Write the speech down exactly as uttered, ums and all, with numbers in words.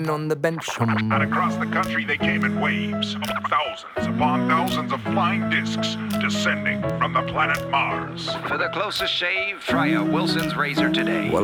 sitting on the bench. And across the country they came in waves, thousands upon thousands of flying discs descending from the planet Mars. For the closest shave, try a Wilson's razor today. Well,